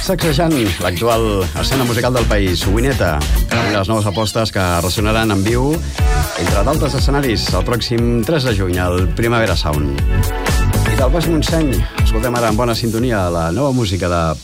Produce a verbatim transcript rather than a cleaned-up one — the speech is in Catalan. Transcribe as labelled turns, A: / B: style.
A: sacsejant l'actual escena musical del país, Wineta, amb les noves apostes que ressonaran en viu, entre d'altres escenaris, el pròxim tres de juny, al Primavera Sound. I del Baix Montseny, escoltem ara en bona sintonia la nova música de